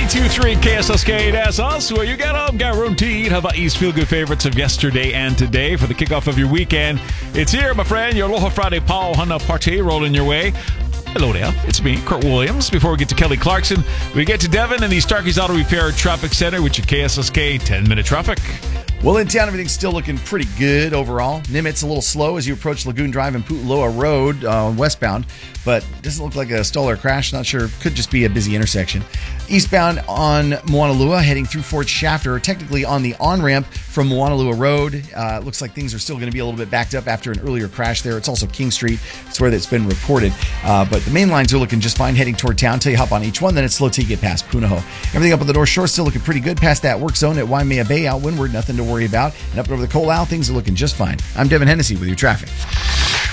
93.3 KSSK, that's us. Where you get them, guaranteed. How about East Feel Good favorites of yesterday and today for the kickoff of your weekend? It's here, my friend. Your Aloha Friday Pau Hana Party rolling your way. Hello there, it's me, Kurt Williams. Before we get to Kelly Clarkson, we get to Devin and the Starkey's Auto Repair Traffic Center with your KSSK 10-minute traffic. Well, in town, everything's still looking pretty good overall. Nimitz a little slow as you approach Lagoon Drive and Pu'uloa Road westbound, but doesn't look like a stall or crash. Not sure. Could just be a busy intersection. Eastbound on Moanalua, heading through Fort Shafter, technically on the on-ramp from Moanalua Road. Looks like things are still going to be a little bit backed up after an earlier crash there. It's also King Street. It's where that's been reported. But the main lines are looking just fine heading toward town until you hop on each one. Then it's slow till you get past Punahou. Everything up on the North Shore still looking pretty good past that work zone at Waimea Bay. Out windward, nothing to worry about. And up over the Coal Isle, things are looking just fine. I'm Devin Hennessy with your traffic.